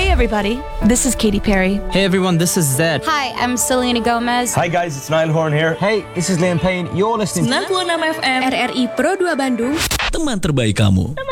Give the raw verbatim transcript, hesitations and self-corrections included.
Hey everybody, this is Katy Perry. Hey everyone, this is Zed. Hi, I'm Selena Gomez. Hi guys, it's Niall Horn here. Hey, this is Liam Payne. You're listening to sembilan puluh enam F M R R I Pro dua Bandung. Teman terbaik kamu.